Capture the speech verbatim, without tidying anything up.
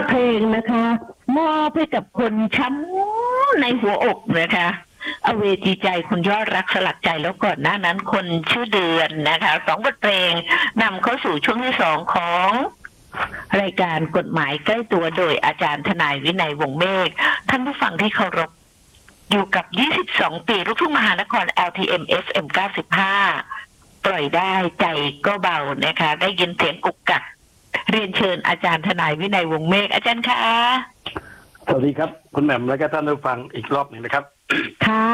เพลงนะคะมอบให้กับคนช้ำในหัวอกนะคะอเวจีใจคุณยอดรักสลักใจแล้วก่อนหน้านั้นคนชื่อเดือนนะคะสองบทเพลงนำเข้าสู่ช่วงที่สองของรายการกฎหมายใกล้ตัวโดยอาจารย์ทนายวินัยวงศ์เมฆท่านผู้ฟังที่เคารพอยู่กับยี่สิบสองปีลูกทุ่งมหานคร แอล ที เอ็ม เอฟ เอ็ม เก้าสิบห้า ปล่อยได้ใจก็เบานะคะได้ยินเสียงกุกกักเรียนเชิญอาจารย์ทนายวินัยวงศ์เมฆอาจารย์คะสวัสดีครับคุณแหม่มและก็ท่านผู้ฟังอีกรอบหนึ่งนะครับค่ะ